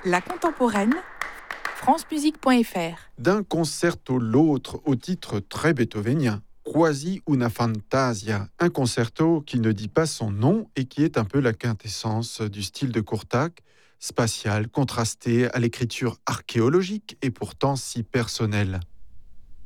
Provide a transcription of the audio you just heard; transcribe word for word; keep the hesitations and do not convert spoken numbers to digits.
La contemporaine, francemusique point f r. D'un concerto l'autre au titre très beethovénien, Quasi una fantasia, un concerto qui ne dit pas son nom et qui est un peu la quintessence du style de Courtac, spatial, contrasté, à l'écriture archéologique et pourtant si personnelle.